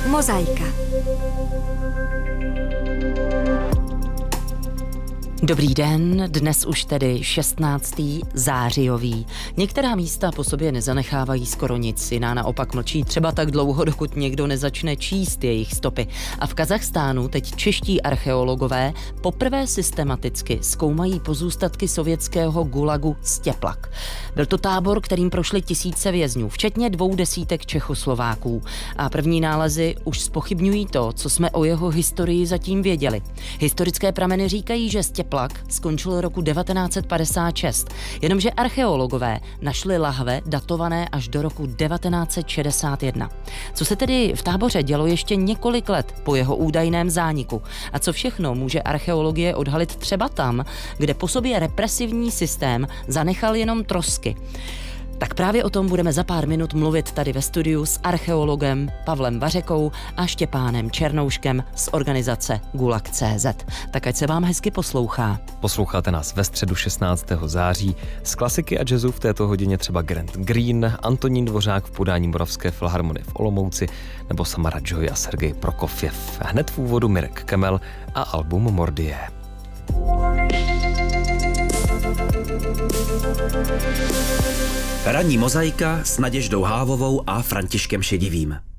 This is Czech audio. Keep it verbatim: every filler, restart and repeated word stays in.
Mozaika. Dobrý den, dnes už tedy šestnáctý zářijový. Některá místa po sobě nezanechávají skoro nic, jiná naopak mlčí třeba tak dlouho, dokud někdo nezačne číst jejich stopy. A v Kazachstánu teď čeští archeologové poprvé systematicky zkoumají pozůstatky sovětského gulagu Stěplak. Byl to tábor, kterým prošly tisíce vězňů, včetně dvou desítek Čechoslováků. A první nálezy už zpochybňují to, co jsme o jeho historii zatím věděli. Historické prameny říkají, že Stěplak skončil roku devatenáct set padesát šest, jenomže archeologové našli lahve datované až do roku devatenáct set šedesát jedna. Co se tedy v táboře dělo ještě několik let po jeho údajném zániku a co všechno může archeologie odhalit třeba tam, kde po sobě represivní systém zanechal jenom trosky. Tak právě o tom budeme za pár minut mluvit tady ve studiu s archeologem Pavlem Vařekou a Štěpánem Černouškem z organizace Gulag tečka cé zet. Tak ať se vám hezky poslouchá. Posloucháte nás ve středu šestnáctého září. Z klasiky a jazzu v této hodině třeba Grant Green, Antonín Dvořák v podání Moravské filharmonie v Olomouci nebo Samara Joy a Sergej Prokofjev. Hned v úvodu Mirek Kemel a album Mordie. Ranní mozaika s Naděždou Hávovou a Františkem Šedivým.